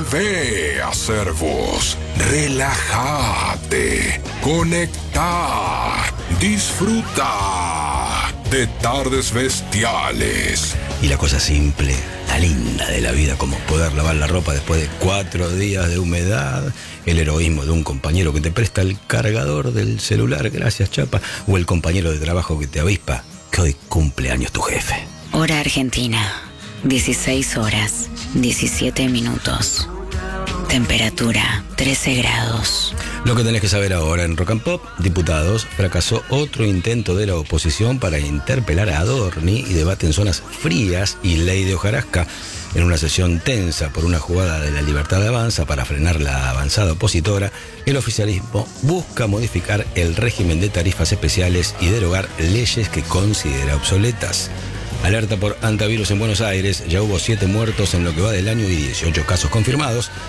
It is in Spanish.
Volvé a ser vos. Relájate. Conectá. Disfruta de Tardes Bestiales. Y la cosa simple, la linda de la vida, como poder lavar la ropa después de 4 días de humedad, el heroísmo de un compañero que te presta el cargador del celular, gracias chapa, o el compañero de trabajo que te avispa que hoy cumple años tu jefe. Hora Argentina, 16 horas, 17 minutos. Temperatura, 13 grados. Lo que tenés que saber ahora en Rock and Pop, diputados, fracasó otro intento de la oposición para interpelar a Adorni y debate en zonas frías y ley de hojarasca. En una sesión tensa por una jugada de la Libertad Avanza para frenar la avanzada opositora, el oficialismo busca modificar el régimen de tarifas especiales y derogar leyes que considera obsoletas. Alerta por antivirus en Buenos Aires, ya hubo 7 muertos en lo que va del año y 18 casos confirmados.